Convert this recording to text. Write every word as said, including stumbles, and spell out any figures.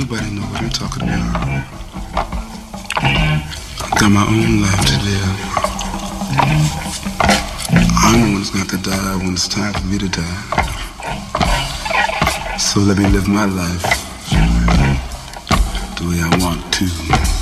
nobody know what I'm talking about. I got my own life to live. I'm the one who's got to die when it's time for me to die. So let me live my life the way I want to.